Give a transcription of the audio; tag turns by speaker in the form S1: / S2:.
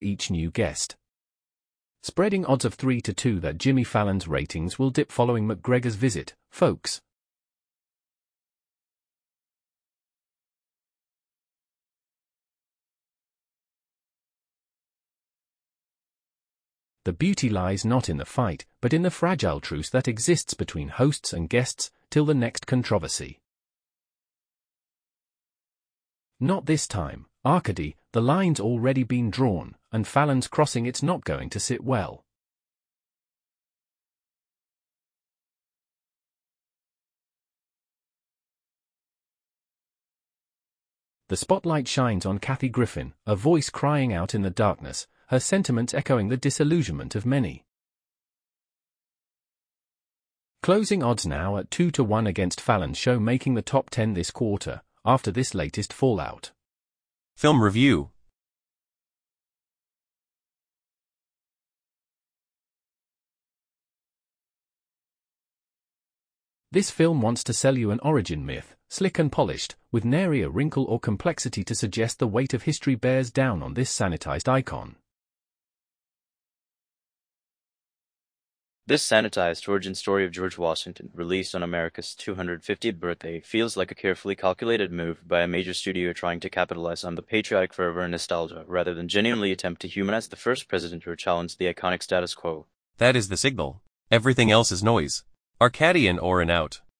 S1: each new guest. Spreading odds of 3-2 that Jimmy Fallon's ratings will dip following McGregor's visit, folks. The beauty lies not in the fight, but in the fragile truce that exists between hosts and guests, till the next controversy. Not this time, Arcady, the line's already been drawn, and Fallon's crossing it's not going to sit well. The spotlight shines on Kathy Griffin, a voice crying out in the darkness, her sentiments echoing the disillusionment of many. Closing odds now at 2-1 against Fallon's show, making the top 10 this quarter, after this latest fallout.
S2: Film review.
S1: This film wants to sell you an origin myth, slick and polished, with nary a wrinkle or complexity to suggest the weight of history bears down on this sanitized icon.
S3: This sanitized origin story of George Washington, released on America's 250th birthday, feels like a carefully calculated move by a major studio trying to capitalize on the patriotic fervor and nostalgia, rather than genuinely attempt to humanize the first president or challenge the iconic status quo.
S2: That is the signal. Everything else is noise. Arcadian or an out.